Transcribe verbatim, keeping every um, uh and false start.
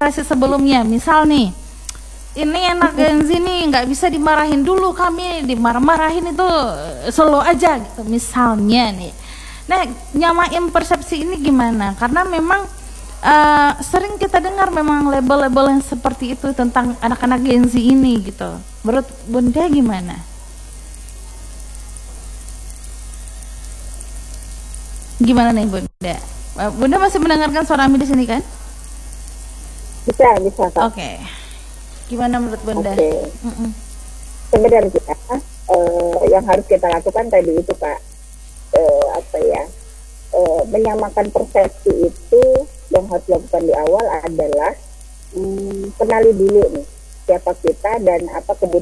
generasi sebelumnya. Misal nih, ini anak Gen Z nih nggak bisa dimarahin dulu, kami dimarah-marahin itu slow aja gitu misalnya nih. Nah, nyamain persepsi ini gimana? Karena memang uh, sering kita dengar memang label-label yang seperti itu tentang anak-anak Gen Z ini gitu. Menurut Bunda gimana? Gimana nih Bunda? Bunda masih mendengarkan suara Ami di sini kan? Bisa, bisa Kak. Oke. Okay. Gimana menurut Bunda? Oke. Okay. Sebenarnya uh, yang harus kita lakukan tadi itu Kak, uh, apa ya, uh, menyamakan persepsi itu yang harus dilakukan di awal adalah um, kenali dulu nih siapa kita dan apa kebutuhan